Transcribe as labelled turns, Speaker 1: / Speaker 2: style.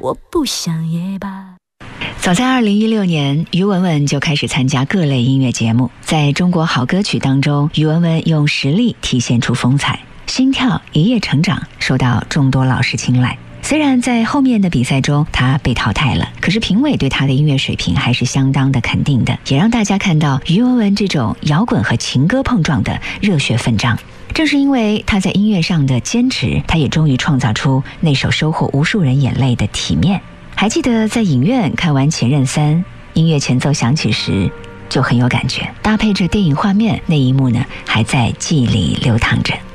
Speaker 1: 我不想也罢。
Speaker 2: 早在2016年，于文文就开始参加各类音乐节目。在中国好歌曲当中，于文文用实力体现出风采，心跳一夜成长，受到众多老师青睐。虽然在后面的比赛中他被淘汰了，可是评委对他的音乐水平还是相当的肯定的，也让大家看到于文文这种摇滚和情歌碰撞的热血奋张。正是因为他在音乐上的坚持，他也终于创造出那首收获无数人眼泪的《体面》。还记得在影院看完《前任3》，音乐前奏响起时就很有感觉，搭配着电影画面，那一幕呢还在记忆里流淌着。